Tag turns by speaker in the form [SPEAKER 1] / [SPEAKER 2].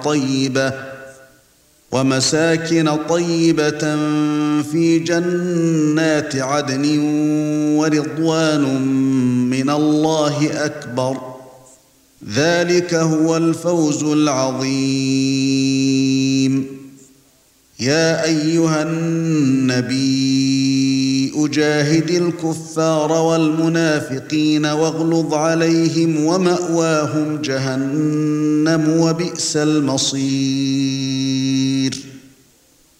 [SPEAKER 1] طيبة ومساكن طيبة في جنات عدن ورضوان من الله أكبر ذلك هو الفوز العظيم. يا أيها النبي جاهد الكفار والمنافقين واغلظ عليهم ومأواهم جهنم وبئس المصير.